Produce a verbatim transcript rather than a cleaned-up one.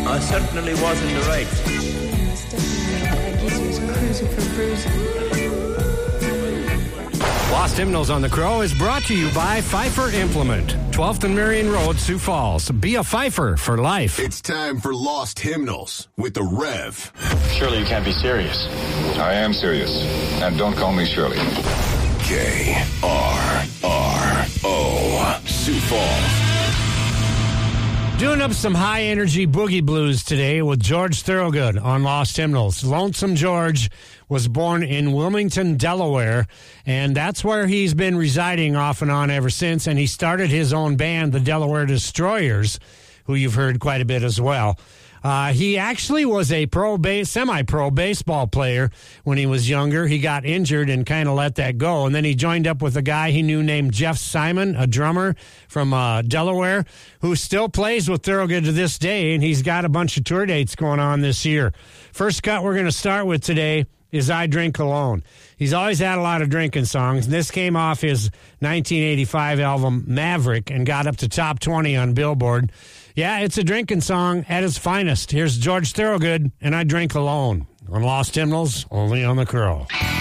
I certainly was in the right. Yes, definitely. I guess he was cruising for bruising. Lost Hymnals on the Crow is brought to you by Pfeiffer Implement, twelfth and Marion Road, Sioux Falls. Be a Pfeiffer for life. It's time for Lost Hymnals with the Rev. Surely you can't be serious. I am serious. And don't call me Shirley. K R R O, Sioux Falls. Doing up some high-energy boogie blues today with George Thorogood on Lost Hymnals. Lonesome George was born in Wilmington, Delaware, and that's where he's been residing off and on ever since, and he started his own band, the Delaware Destroyers, who you've heard quite a bit as well. Uh, he actually was a pro base, semi-pro baseball player when he was younger. He got injured and kind of let that go. And then he joined up with a guy he knew named Jeff Simon, a drummer from uh, Delaware, who still plays with Thorogood to this day. And he's got a bunch of tour dates going on this year. First cut we're going to start with today is I Drink Alone. He's always had a lot of drinking songs. And this came off his nineteen eighty-five album Maverick and got up to top twenty on Billboard. Yeah, it's a drinking song at its finest. Here's George Thorogood and I Drink Alone on Lost Hymnals, only on the Crow.